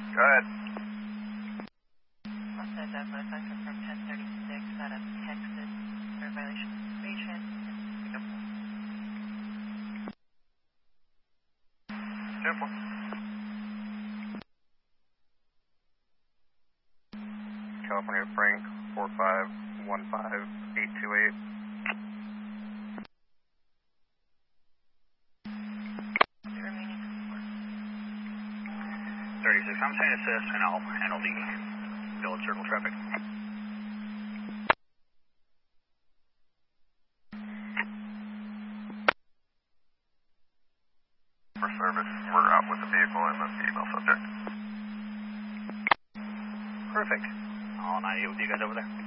Go ahead. Also, Douglas, I confirm 1036 out of Texas for violation of probation. Simple. California Frank 4515828. The remaining 36, I'm saying assist and I'll handle the village circle traffic. For service, we're out with the vehicle and the female subject. Perfect. All 98 with you guys over there.